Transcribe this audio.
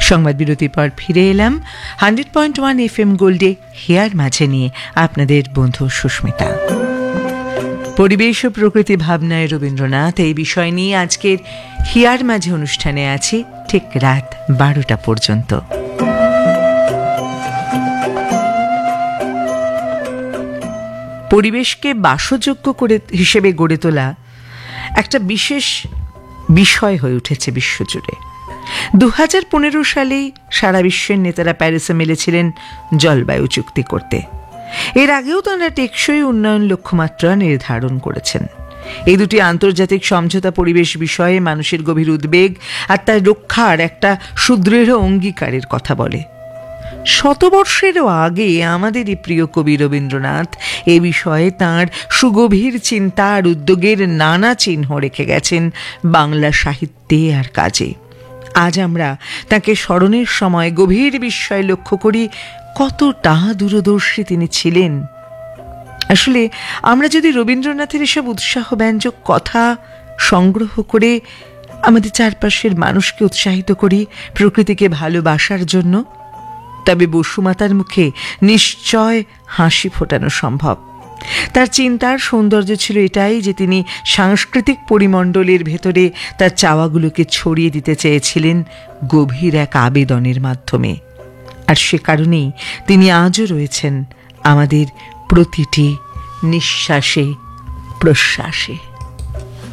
সংবাদ বিরতির পর ফিরে এলাম 100.1 FM গোল্ডে হিয়ার মাঝে নিয়ে আপনাদের বন্ধু সুস্মিতা। পরিবেশ ও প্রকৃতি ভাবনায় রবীন্দ্রনাথ এই বিষয় নিয়ে আজকের হিয়ার মাঝে অনুষ্ঠানে আছি ঠিক রাত 12টা পর্যন্ত। পরিবেশকে বাসযোগ্য হিসেবে গড়ে তোলা একটা বিশেষ বিষয় হয়ে উঠেছে বিশ্বজুড়ে। 2015 সালেই সারা বিশ্বের নেতারা প্যারিসে মিলেছিলেন জলবায়ু চুক্তি করতে। এর আগেও তারা টেকসই উন্নয়ন লক্ষ্যমাত্রা নির্ধারণ করেছেন। এই দুটি আন্তর্জাতিক সমঝোতা পরিবেশ বিষয়ে মানুষের গভীর উদ্বেগ আর তার রক্ষার একটা সুদৃঢ় অঙ্গীকারের কথা বলে। শতবর্ষেরও আগে আমাদেরই প্রিয় কবি রবীন্দ্রনাথ এ বিষয়ে তাঁর সুগভীর চিন্তা আর উদ্যোগের নানা চিহ্ন রেখে গেছেন বাংলা সাহিত্যে আর কাজে। আজ আমরা তাকে স্মরণের সময় গভীর বিস্ময় লক্ষ্য করি কতটা দূরদর্শী তিনি ছিলেন। আসলে আমরা যদি রবীন্দ্রনাথের এসব উৎসাহব্যঞ্জক কথা সংগ্রহ করে আমাদের চারপাশের মানুষকে উৎসাহিত করি প্রকৃতিকে ভালোবাসার জন্য, তবে বসুমাতার মুখে নিশ্চয় হাসি ফোটানো সম্ভব। তার চিন্তার সৌন্দর্য ছিল এটাই যে তিনি সাংস্কৃতিক পরিমণ্ডলের ভেতরে তার চাওয়াগুলোকে ছড়িয়ে দিতে চেয়েছিলেন গভীর এক আবেদনের মাধ্যমে। আর সে কারণেই তিনি আজও রয়েছেন আমাদের প্রতিটি নিঃশ্বাসে প্রশ্বাসে।